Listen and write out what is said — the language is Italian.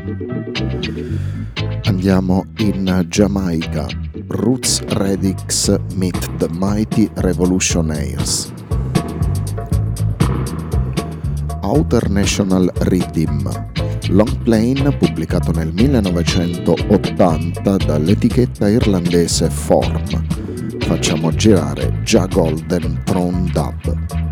Andiamo in Giamaica. Roots Radix meet the Mighty Revolutionaires. Outer National Rhythm, long plane pubblicato nel 1980 dall'etichetta irlandese Form. Facciamo girare Jah Golden Throne Dub.